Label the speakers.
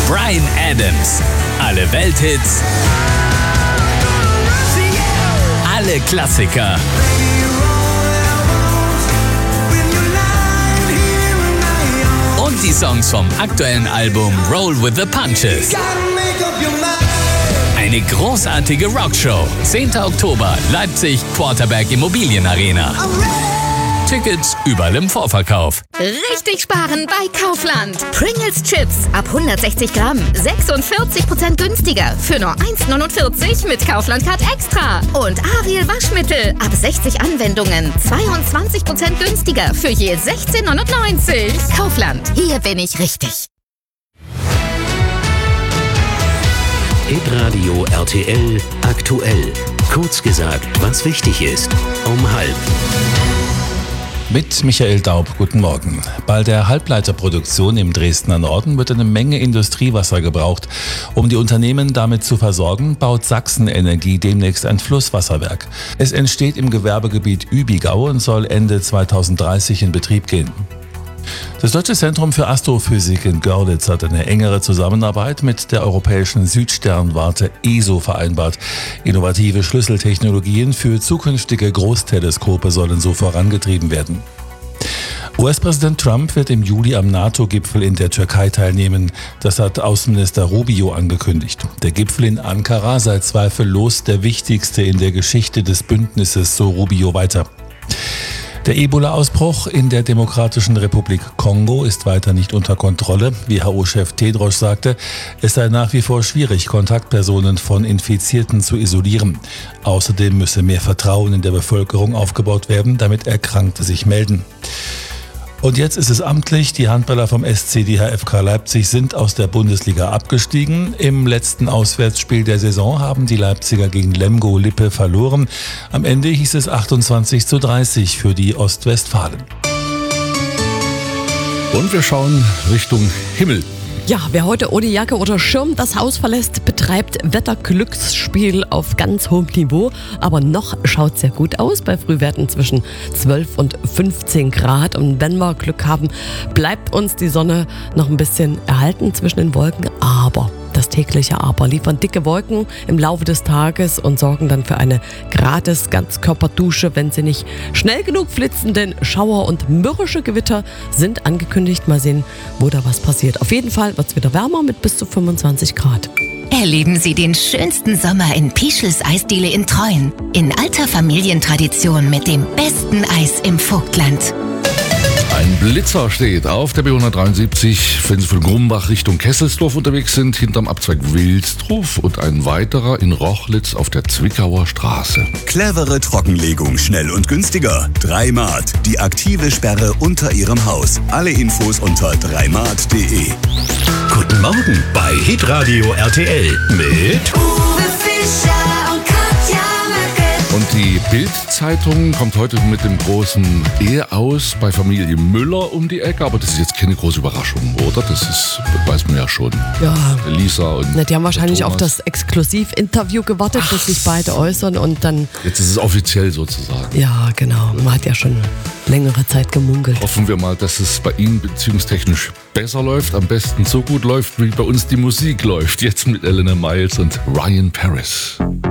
Speaker 1: Bryan Adams. Alle Welthits. Alle Klassiker. Und die Songs vom aktuellen Album Roll with the Punches. Eine großartige Rockshow. 10. Oktober, Leipzig, Quarterberg Immobilienarena. Tickets überall im Vorverkauf.
Speaker 2: Richtig sparen bei Kaufland. Pringles Chips ab 160 Gramm. 46% günstiger. Für nur 1,49 mit Kaufland Card Extra. Und Ariel Waschmittel ab 60 Anwendungen. 22% günstiger. Für je 16,99. Kaufland. Hier bin ich richtig.
Speaker 3: Hitradio RTL aktuell. Kurz gesagt, was wichtig ist. Um 12:30.
Speaker 4: Mit Michael Daub, guten Morgen. Bei der Halbleiterproduktion im Dresdner Norden wird eine Menge Industriewasser gebraucht. Um die Unternehmen damit zu versorgen, baut Sachsen Energie demnächst ein Flusswasserwerk. Es entsteht im Gewerbegebiet Übigau und soll Ende 2030 in Betrieb gehen. Das Deutsche Zentrum für Astrophysik in Görlitz hat eine engere Zusammenarbeit mit der Europäischen Südsternwarte ESO vereinbart. Innovative Schlüsseltechnologien für zukünftige Großteleskope sollen so vorangetrieben werden. US-Präsident Trump wird im Juli am NATO-Gipfel in der Türkei teilnehmen. Das hat Außenminister Rubio angekündigt. Der Gipfel in Ankara sei zweifellos der wichtigste in der Geschichte des Bündnisses, so Rubio weiter. Der Ebola-Ausbruch in der Demokratischen Republik Kongo ist weiter nicht unter Kontrolle. WHO-Chef Tedros sagte, es sei nach wie vor schwierig, Kontaktpersonen von Infizierten zu isolieren. Außerdem müsse mehr Vertrauen in der Bevölkerung aufgebaut werden, damit Erkrankte sich melden. Und jetzt ist es amtlich, die Handballer vom SC DHFK Leipzig sind aus der Bundesliga abgestiegen. Im letzten Auswärtsspiel der Saison haben die Leipziger gegen Lemgo Lippe verloren. Am Ende hieß es 28:30 für die Ostwestfalen.
Speaker 5: Und wir schauen Richtung Himmel.
Speaker 6: Ja, wer heute ohne Jacke oder Schirm das Haus verlässt, betreibt Wetterglücksspiel auf ganz hohem Niveau. Aber noch schaut es sehr gut aus bei Frühwerten zwischen 12 und 15 Grad. Und wenn wir Glück haben, bleibt uns die Sonne noch ein bisschen erhalten zwischen den Wolken. Aber das tägliche Aber liefern dicke Wolken im Laufe des Tages und sorgen dann für eine gratis Ganzkörperdusche, wenn sie nicht schnell genug flitzen, denn Schauer und mürrische Gewitter sind angekündigt. Mal sehen, wo da was passiert. Auf jeden Fall wird es wieder wärmer mit bis zu 25 Grad.
Speaker 2: Erleben Sie den schönsten Sommer in Pischels Eisdiele in Treuen. In alter Familientradition mit dem besten Eis im Vogtland.
Speaker 5: Ein Blitzer steht auf der B173, wenn Sie von Grumbach Richtung Kesselsdorf unterwegs sind, hinterm Abzweig Wilsdruf und ein weiterer in Rochlitz auf der Zwickauer Straße.
Speaker 7: Clevere Trockenlegung, schnell und günstiger. 3Mart, die aktive Sperre unter Ihrem Haus. Alle Infos unter 3mart.de.
Speaker 3: Guten Morgen bei Hitradio RTL mit
Speaker 8: Uwe Fischer und Katja Möcke.
Speaker 5: Und die Bild-Zeitung kommt heute mit dem großen aus bei Familie Müller um die Ecke, aber das ist jetzt keine große Überraschung, oder? Das weiß man ja schon.
Speaker 6: Ja.
Speaker 5: Lisa und
Speaker 6: Die haben wahrscheinlich
Speaker 5: Thomas
Speaker 6: auf das Exklusivinterview gewartet, bis sich beide äußern und dann...
Speaker 5: Jetzt ist es offiziell sozusagen.
Speaker 6: Ja, genau. Man hat ja schon längere Zeit gemunkelt.
Speaker 5: Hoffen wir mal, dass es bei Ihnen beziehungstechnisch besser läuft, am besten so gut läuft, wie bei uns die Musik läuft. Jetzt mit Elena Miles und Ryan Paris.